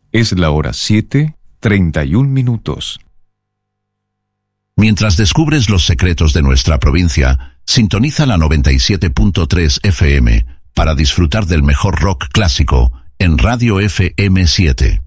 Es la hora 7:31. Mientras descubres los secretos de nuestra provincia, sintoniza la 97.3 FM para disfrutar del mejor rock clásico en Radio FM 7.